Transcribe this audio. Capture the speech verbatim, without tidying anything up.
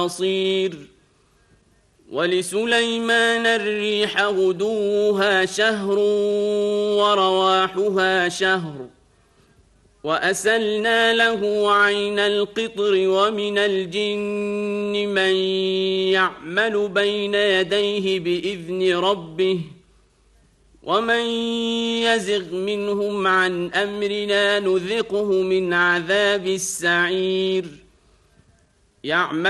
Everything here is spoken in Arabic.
بصير. ولسليمان الريح غدوها شهر ورواحها شهر وأسلنا له عين القطر ومن الجن من يعمل بين يديه بإذن ربه ومن يزغ منهم عن أمرنا نذقه من عذاب السعير. يعمل